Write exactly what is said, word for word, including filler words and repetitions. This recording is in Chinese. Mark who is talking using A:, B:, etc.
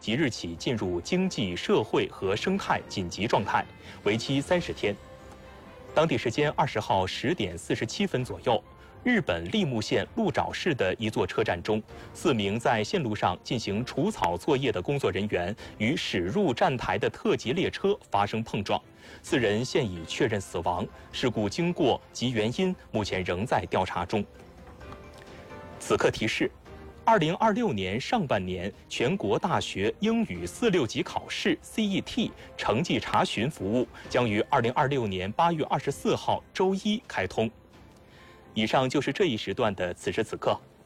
A: 即日起进入经济社会和生态紧急状态，为期三十天。当地时间二十号十点四十七分左右，日本利木县鹿沼市的一座车站中，四名在线路上进行除草作业的工作人员与驶入站台的特急列车发生碰撞，四人现已确认死亡。事故经过及原因目前仍在调查中。此刻提示：二零二六年上半年全国大学英语四六级考试 C E T 成绩查询服务将于二零二六年八月二十四号周一开通。以上就是这一时段的此时此刻，